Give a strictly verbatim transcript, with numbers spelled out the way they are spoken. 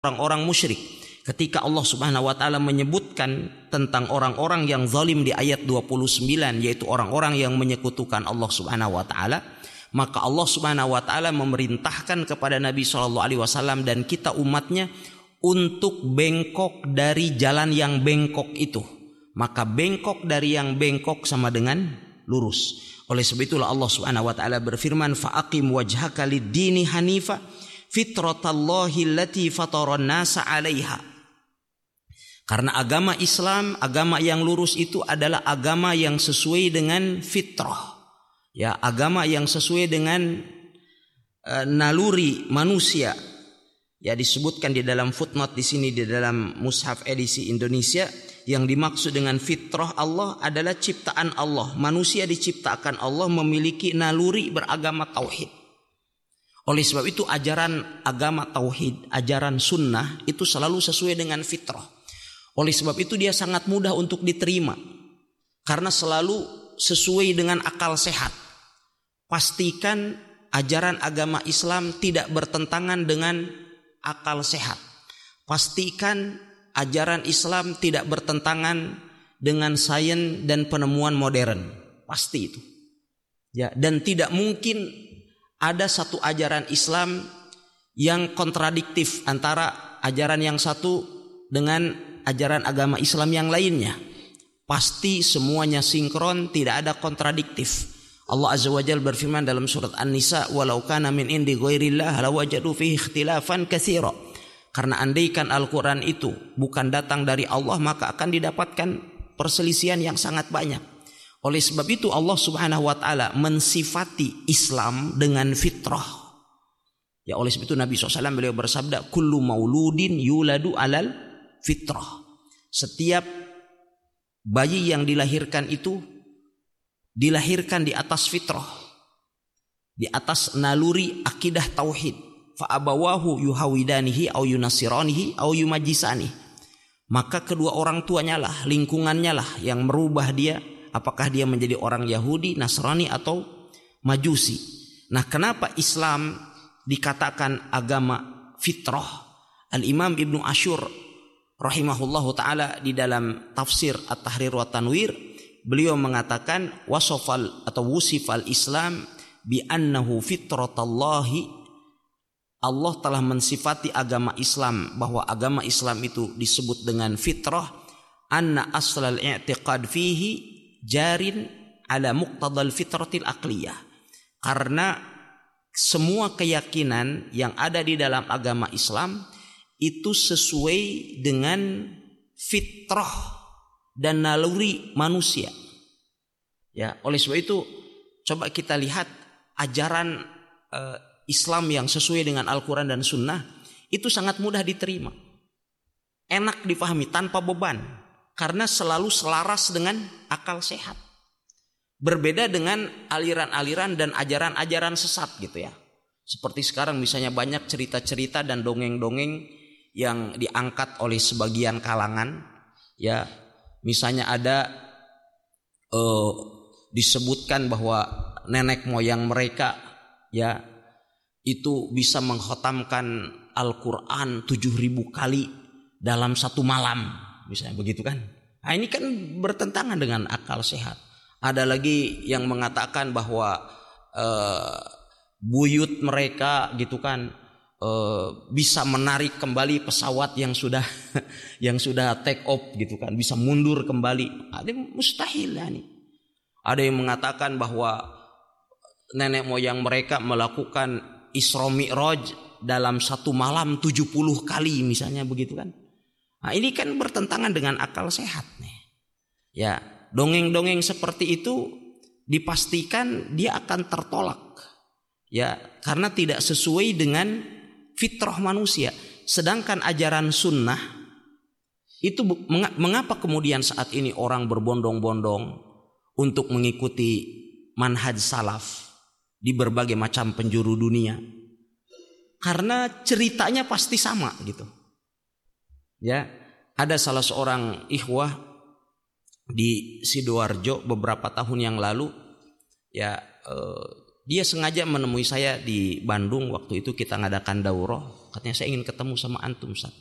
orang-orang musyrik. Ketika Allah Subhanahu wa taala menyebutkan tentang orang-orang yang zalim di ayat dua puluh sembilan, yaitu orang-orang yang menyekutukan Allah Subhanahu wa taala, maka Allah Subhanahu wa taala memerintahkan kepada Nabi shallallahu alaihi wasallam dan kita umatnya untuk bengkok dari jalan yang bengkok itu. Maka bengkok dari yang bengkok sama dengan lurus. Oleh sebab itulah Allah Subhanahu wa taala berfirman, fa'aqim wajhaka lid-dini hanifa fitratallahi allati fataran nasa 'alaiha. Karena agama Islam, agama yang lurus itu adalah agama yang sesuai dengan fitrah. Ya, agama yang sesuai dengan uh, naluri manusia. Ya, disebutkan di dalam footnote di sini di dalam Mushaf edisi Indonesia, yang dimaksud dengan fitrah Allah adalah ciptaan Allah. Manusia diciptakan Allah memiliki naluri beragama tauhid. Oleh sebab itu ajaran agama tauhid, ajaran sunnah itu selalu sesuai dengan fitrah. Oleh sebab itu dia sangat mudah untuk diterima. Karena selalu sesuai dengan akal sehat. Pastikan ajaran agama Islam tidak bertentangan dengan akal sehat. Pastikan ajaran Islam tidak bertentangan dengan sains dan penemuan modern. Pasti itu. Ya, dan tidak mungkin ada satu ajaran Islam yang kontradiktif antara ajaran yang satu dengan ajaran agama Islam yang lainnya. Pasti semuanya sinkron, tidak ada kontradiktif. Allah Azza wa Jalla berfirman dalam surat An-Nisa, walau kana min indi ghairillah lawajadu fihi ikhtilafan katsira. Karena andaikan Al-Qur'an itu bukan datang dari Allah, maka akan didapatkan perselisihan yang sangat banyak. Oleh sebab itu Allah Subhanahu wa taala mensifati Islam dengan fitrah. Ya, oleh sebab itu Nabi shallallahu alaihi wasallam beliau bersabda, kullu mauludin yuladu alal fitrah. Setiap bayi yang dilahirkan itu dilahirkan di atas fitrah, di atas naluri akidah tauhid. Fa abawahu yuhawidanihi au yunasiranihi au yumajisani. Maka kedua orang tuanya lah, lingkungannya lah yang merubah dia, apakah dia menjadi orang Yahudi, Nasrani atau Majusi. Nah, kenapa Islam dikatakan agama fitrah? Al-Imam Ibnu Ashur rahimahullahu ta'ala di dalam tafsir At-Tahrir wa Tanwir, beliau mengatakan wasofal atau wusifal Islam bi annahu fitratallahi. Allah telah mensifati agama Islam bahwa agama Islam itu disebut dengan fitrah, anna aslal i'tiqad fihi jarin ala muqtadal fitratil aqliyah. Karena semua keyakinan yang ada di dalam agama Islam itu sesuai dengan fitrah dan naluri manusia. Ya, oleh sebab itu coba kita lihat ajaran uh, Islam yang sesuai dengan Al-Quran dan Sunnah itu sangat mudah diterima, enak dipahami tanpa beban, karena selalu selaras dengan akal sehat. Berbeda dengan aliran-aliran dan ajaran-ajaran sesat gitu ya. Seperti sekarang misalnya banyak cerita-cerita dan dongeng-dongeng yang diangkat oleh sebagian kalangan, ya, misalnya ada uh, disebutkan bahwa nenek moyang mereka ya itu bisa mengkhatamkan Al-Quran tujuh ribu kali dalam satu malam, misalnya begitu kan. Nah, ini kan bertentangan dengan akal sehat. Ada lagi yang mengatakan bahwa uh, buyut mereka gitu kan Uh, bisa menarik kembali pesawat yang sudah yang sudah take off gitu kan, bisa mundur kembali. Ada mustahil ya nih. Ada yang mengatakan bahwa nenek moyang mereka melakukan Isra Mi'raj dalam satu malam tujuh puluh kali misalnya begitu kan. Nah, ini kan bertentangan dengan akal sehat nih. Ya, dongeng-dongeng seperti itu dipastikan dia akan tertolak. Ya, karena tidak sesuai dengan fitrah manusia. Sedangkan ajaran sunnah itu mengapa kemudian saat ini orang berbondong-bondong untuk mengikuti manhaj salaf di berbagai macam penjuru dunia? Karena ceritanya pasti sama gitu. Ya, ada salah seorang ikhwah di Sidoarjo beberapa tahun yang lalu, ya eh, Dia sengaja menemui saya di Bandung waktu itu kita ngadakan daurah. Katanya saya ingin ketemu sama antum Ustaz.